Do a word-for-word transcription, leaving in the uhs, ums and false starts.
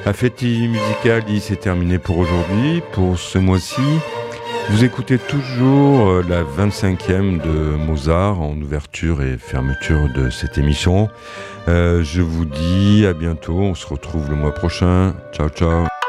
Affetti Musical dit c'est terminé pour aujourd'hui, pour ce mois-ci. Vous écoutez toujours la vingt-cinquième de Mozart en ouverture et fermeture de cette émission. Euh, je vous dis à bientôt, on se retrouve le mois prochain. Ciao ciao.